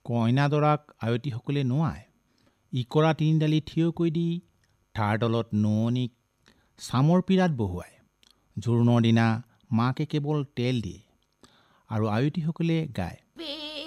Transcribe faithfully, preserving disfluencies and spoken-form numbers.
কইনা দৰাক আয়তীসকলে নোৱায়। ইকৰা তিনিডালি থিয়কৈ দি তাৰ তলত নোৱনীক চামৰ পীৰাত বহুৱায়। জোৰোণৰ দিনা মাকে কেৱল তেল দিয়ে আৰু আয়তীসকলে গায়,